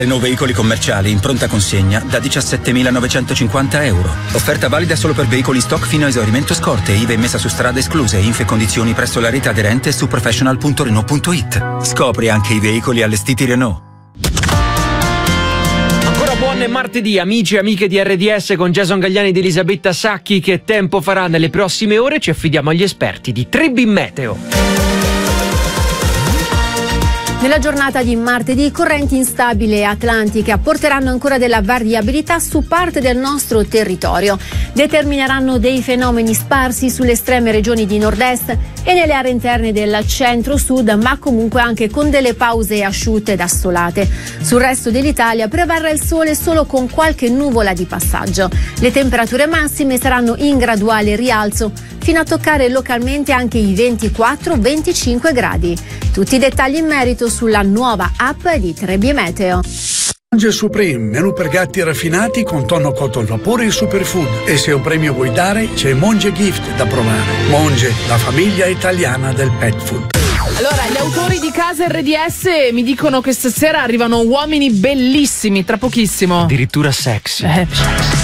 Renault veicoli commerciali in pronta consegna da 17.950 euro. Offerta valida solo per veicoli stock fino a esaurimento scorte, IVA e messa su strada escluse, info e condizioni presso la rete aderente su professional.renault.it. Scopri anche i veicoli allestiti Renault. Ancora buon martedì, amici e amiche di RDS, con Jason Gagliani ed Elisabetta Sacchi. Che tempo farà nelle prossime ore? Ci affidiamo agli esperti di Tribin Meteo. Nella giornata di martedì, correnti instabili e atlantiche apporteranno ancora della variabilità su parte del nostro territorio. Determineranno dei fenomeni sparsi sulle estreme regioni di nord-est e nelle aree interne del centro-sud, ma comunque anche con delle pause asciutte ed assolate. Sul resto dell'Italia prevarrà il sole solo con qualche nuvola di passaggio. Le temperature massime saranno in graduale rialzo, fino a toccare localmente anche i 24-25 gradi. Tutti i dettagli in merito sulla nuova app di Trebi Meteo. Monge Supreme, menù per gatti raffinati con tonno cotto al vapore e superfood. E se un premio vuoi dare, c'è Monge Gift da provare. Monge, la famiglia italiana del pet food. Allora, gli autori di Casa RDS mi dicono che stasera arrivano uomini bellissimi, tra pochissimo. Addirittura sexy.